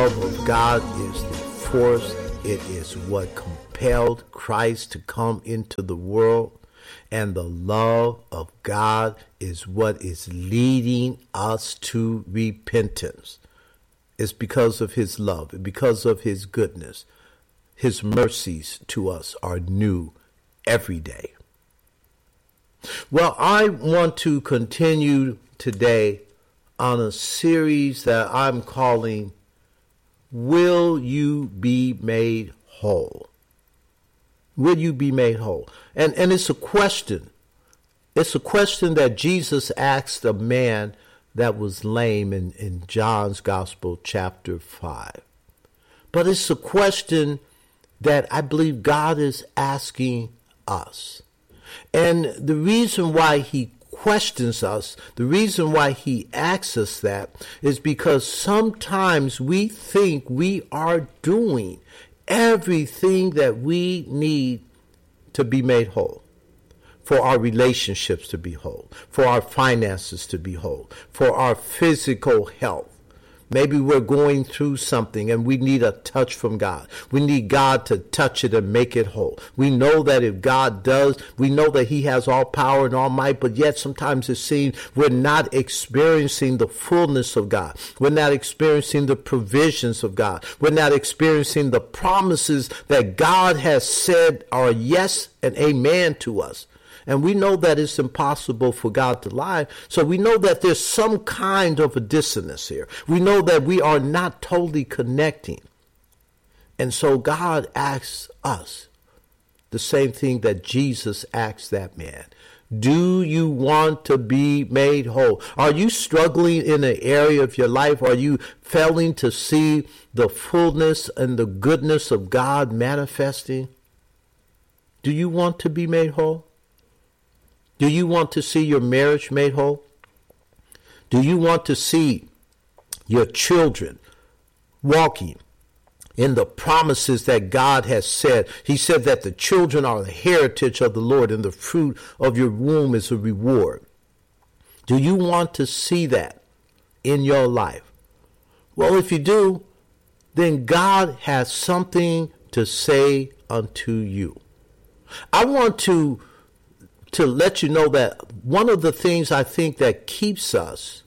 love of God is the force. It is what compelled Christ to come into the world. And the love of God is what is leading us to repentance. It's because of his love, because of his goodness. His mercies to us are new every day. Well, I want to continue today on a series that I'm calling Will You Be Made Whole? Will you be made whole? And it's a question. It's a question that Jesus asked a man that was lame in John's Gospel, chapter 5. But it's a question that I believe God is asking us. And the reason why he questions us, the reason why he asks us that is because sometimes we think we are doing everything that we need to be made whole, for our relationships to be whole, for our finances to be whole, for our physical health. Maybe we're going through something and we need a touch from God. We need God to touch it and make it whole. We know that if God does, we know that he has all power and all might, but yet sometimes it seems we're not experiencing the fullness of God. We're not experiencing the provisions of God. We're not experiencing the promises that God has said are yes and amen to us. And we know that it's impossible for God to lie. So we know that there's some kind of a dissonance here. We know that we are not totally connecting. And so God asks us the same thing that Jesus asked that man. Do you want to be made whole? Are you struggling in an area of your life? Are you failing to see the fullness and the goodness of God manifesting? Do you want to be made whole? Do you want to see your marriage made whole? Do you want to see your children walking in the promises that God has said? He said that the children are the heritage of the Lord and the fruit of your womb is a reward. Do you want to see that in your life? Well, if you do, then God has something to say unto you. I want to let you know that one of the things I think that keeps us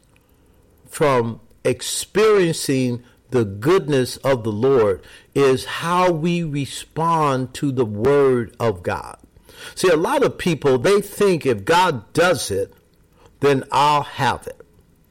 from experiencing the goodness of the Lord is how we respond to the word of God. See, a lot of people, they think if God does it, then I'll have it.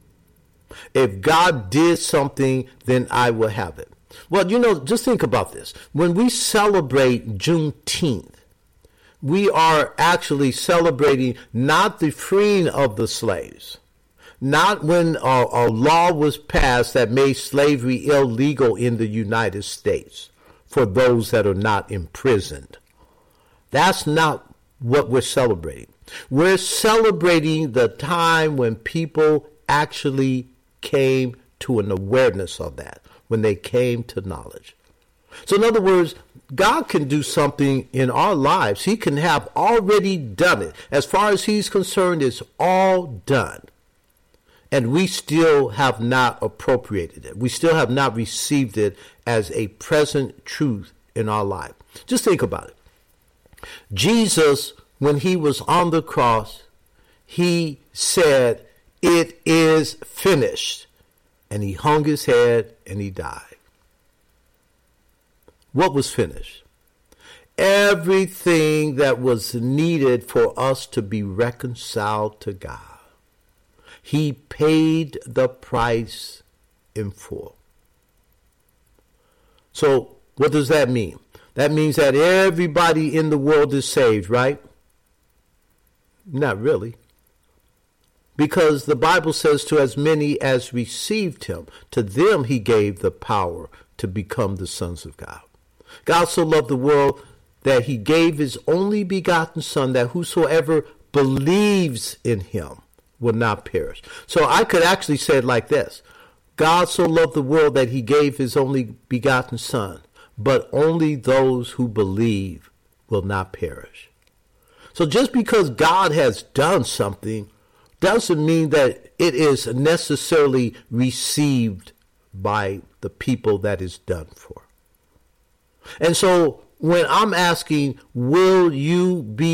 If God did something, then I will have it. Well, just think about this. When we celebrate Juneteenth, we are actually celebrating not the freeing of the slaves, not when a law was passed that made slavery illegal in the United States for those that are not imprisoned. That's not what we're celebrating. We're celebrating the time when people actually came to an awareness of that, when they came to knowledge. So in other words, God can do something in our lives. He can have already done it. As far as he's concerned, it's all done. And we still have not appropriated it. We still have not received it as a present truth in our life. Just think about it. Jesus, when he was on the cross, he said, "It is finished." And he hung his head and he died. What was finished? Everything that was needed for us to be reconciled to God. He paid the price in full. So what does that mean? That means that everybody in the world is saved, right? Not really. Because the Bible says to as many as received him, to them he gave the power to become the sons of God. God so loved the world that he gave his only begotten Son, that whosoever believes in him will not perish. So I could actually say it like this. God so loved the world that he gave his only begotten Son, but only those who believe will not perish. So just because God has done something doesn't mean that it is necessarily received by the people that is done for. And so when I'm asking, will you be